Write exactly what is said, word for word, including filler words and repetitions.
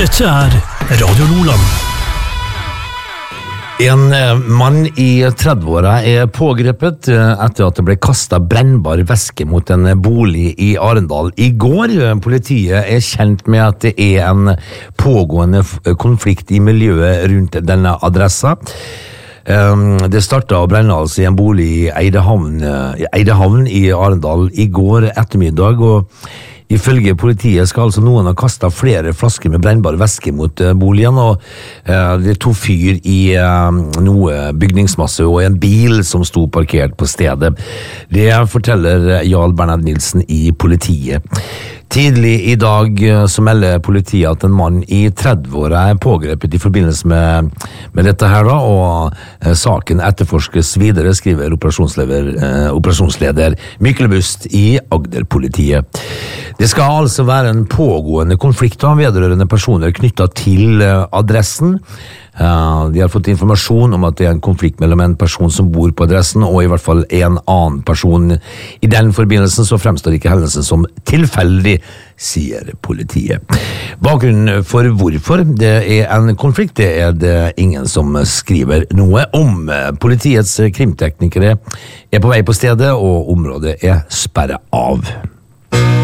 Dette er Radio Nordland. En mann i trettiåra er pågrepet etter at det ble kastet brennbar væske mot en bolig i Arendal i går. Politiet er kjent med at det er en pågående konflikt i miljøet rundt denne adressa. Det startet å brenne altså i en bolig i Eidehavn, Eidehavn i Arendal i går ettermiddag, og ifølge politiet skal altså noen ha kastet flere flasker med brennbar væske mot boligen, og det tog fyr i noe bygningsmasse og en bil som sto parkert på stedet. Det forteller Jarl Bernhard Nilsen i politiet. Tidlig i dag så melder politiet at en mann i trettiåra er pågrepet i forbindelse med, med dette her da, og eh, saken etterforskes videre, skriver operasjonsleder, eh, operasjonsleder Mikkel Bust i Agder-politiet. Det skal altså være en pågående konflikt av vedrørende personer knyttet til eh, adressen. Uh, de har fått informasjon om at det er en konflikt mellom en person som bor på adressen og i hvert fall en annen person. I den forbindelsen så fremstår ikke hendelsen som tilfeldig, sier politiet. Bakgrunnen for hvorfor det er en konflikt, det er det ingen som skriver noe om. Politiets krimteknikere er på vei på stedet, og området er sperret av.